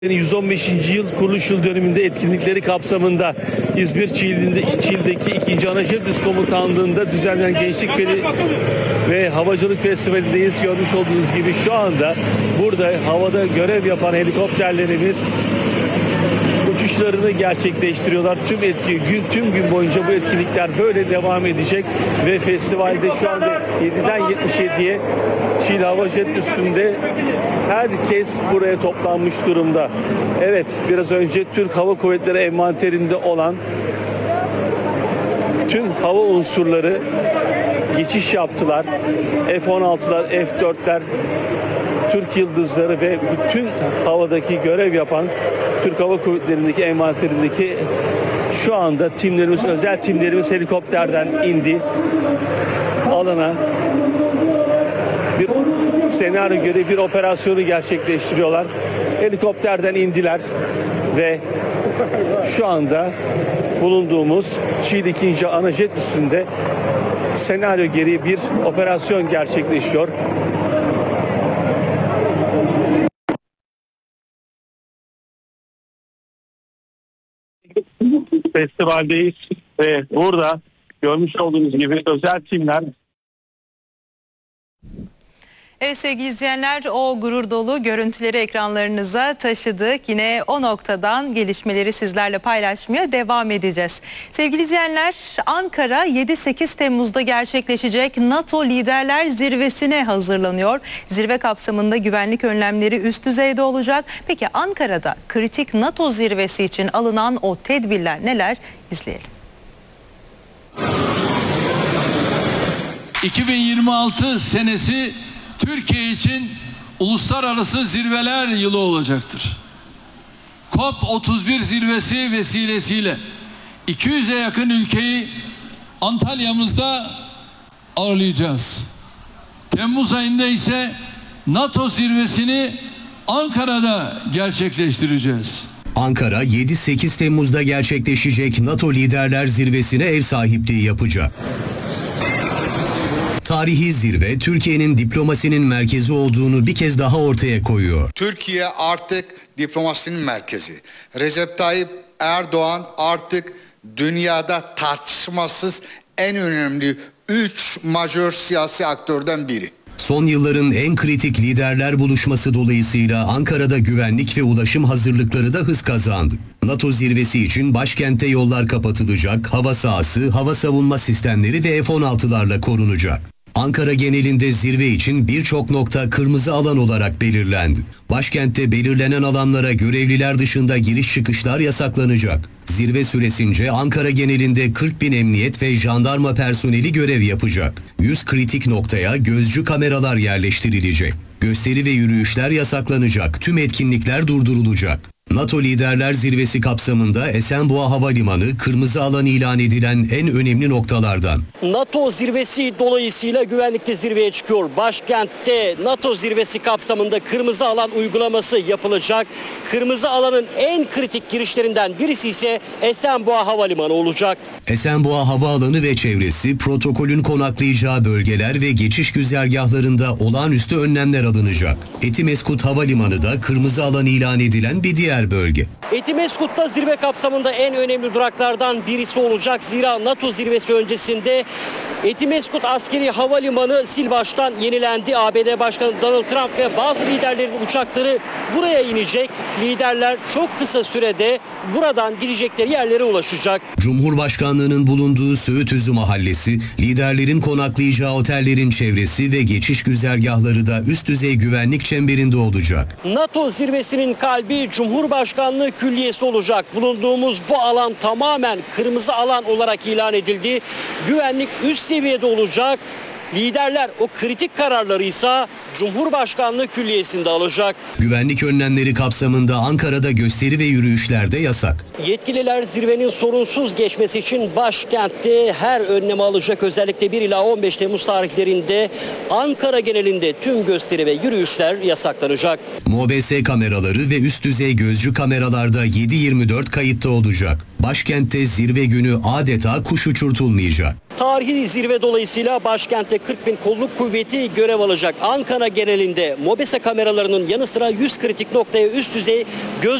115. yıl kuruluş yıl dönümünde etkinlikleri kapsamında İzmir Çiğli'deki 2. Anajetis Komutanlığı'nda düzenlenen Gençlik ve Havacılık Festivali'ndeyiz. Görmüş olduğunuz gibi şu anda burada havada görev yapan helikopterlerimiz uçuşlarını gerçekleştiriyorlar. Tüm gün boyunca bu etkinlikler böyle devam edecek ve festivalde şu anda 7'den 77'ye Çiğli Havajet üstünde herkes buraya toplanmış durumda. Evet, biraz önce Türk Hava Kuvvetleri envanterinde olan tüm hava unsurları geçiş yaptılar. F-16'lar, F-4'ler, Türk Yıldızları ve bütün havadaki görev yapan Türk Hava Kuvvetleri'ndeki envanterindeki şu anda timlerimiz, özel timlerimiz helikopterden indi. Alana bir senaryo göre bir operasyonu gerçekleştiriyorlar. Helikopterden indiler ve şu anda bulunduğumuz Çiğli 2. Anajet üstünde senaryo gereği bir operasyon gerçekleşiyor. Festivaldeyiz ve burada görmüş olduğunuz gibi özel timler. Evet sevgili izleyenler, o gurur dolu görüntüleri ekranlarınıza taşıdık. Yine o noktadan gelişmeleri sizlerle paylaşmaya devam edeceğiz. Sevgili izleyenler, Ankara 7-8 Temmuz'da gerçekleşecek NATO Liderler Zirvesi'ne hazırlanıyor. Zirve kapsamında güvenlik önlemleri üst düzeyde olacak. Peki Ankara'da kritik NATO zirvesi için alınan o tedbirler neler? İzleyelim. 2026 senesi Türkiye için uluslararası zirveler yılı olacaktır. COP31 zirvesi vesilesiyle 200'e yakın ülkeyi Antalya'mızda ağırlayacağız. Temmuz ayında ise NATO zirvesini Ankara'da gerçekleştireceğiz. Ankara 7-8 Temmuz'da gerçekleşecek NATO Liderler Zirvesi'ne ev sahipliği yapacak. Tarihi zirve Türkiye'nin diplomasinin merkezi olduğunu bir kez daha ortaya koyuyor. Türkiye artık diplomasinin merkezi. Recep Tayyip Erdoğan artık dünyada tartışmasız en önemli 3 majör siyasi aktörden biri. Son yılların en kritik liderler buluşması dolayısıyla Ankara'da güvenlik ve ulaşım hazırlıkları da hız kazandı. NATO zirvesi için başkentte yollar kapatılacak, hava sahası, hava savunma sistemleri ve F-16'larla korunacak. Ankara genelinde zirve için birçok nokta kırmızı alan olarak belirlendi. Başkentte belirlenen alanlara görevliler dışında giriş çıkışlar yasaklanacak. Zirve süresince Ankara genelinde 40.000 emniyet ve jandarma personeli görev yapacak. 100 kritik noktaya gözcü kameralar yerleştirilecek. Gösteri ve yürüyüşler yasaklanacak. Tüm etkinlikler durdurulacak. NATO Liderler Zirvesi kapsamında Esenboğa Havalimanı kırmızı alan ilan edilen en önemli noktalardan. NATO zirvesi dolayısıyla güvenlikte zirveye çıkıyor. Başkentte NATO zirvesi kapsamında kırmızı alan uygulaması yapılacak. Kırmızı alanın en kritik girişlerinden birisi ise Esenboğa Havalimanı olacak. Esenboğa Havaalanı ve çevresi protokolün konaklayacağı bölgeler ve geçiş güzergahlarında olağanüstü önlemler alınacak. Etimeskut Havalimanı da kırmızı alan ilan edilen bir diğer bölge. Etimeskut'ta zirve kapsamında en önemli duraklardan birisi olacak. Zira NATO zirvesi öncesinde Etimeskut Askeri Havalimanı sil baştan yenilendi. ABD Başkanı Donald Trump ve bazı liderlerin uçakları buraya inecek. Liderler çok kısa sürede buradan gidecekleri yerlere ulaşacak. Cumhurbaşkanlığının bulunduğu Söğütüzü Mahallesi, liderlerin konaklayacağı otellerin çevresi ve geçiş güzergahları da üst düzey güvenlik çemberinde olacak. NATO zirvesinin kalbi Cumhurbaşkanlığı Külliyesi olacak. Bulunduğumuz bu alan tamamen kırmızı alan olarak ilan edildi. Güvenlik üst seviyede olacak. Liderler o kritik kararları ise Cumhurbaşkanlığı Külliyesi'nde alacak. Güvenlik önlemleri kapsamında Ankara'da gösteri ve yürüyüşler de yasak. Yetkililer zirvenin sorunsuz geçmesi için başkentte her önlemi alacak. Özellikle 1 ila 15 Temmuz tarihlerinde Ankara genelinde tüm gösteri ve yürüyüşler yasaklanacak. MOBS kameraları ve üst düzey gözcü kameralarda 7/24 kayıtta olacak. Başkentte zirve günü adeta kuş uçurtulmayacak. Tarihi zirve dolayısıyla başkentte 40 bin kolluk kuvveti görev alacak. Ankara genelinde MOBESE kameralarının yanı sıra 100 kritik noktaya üst düzey göz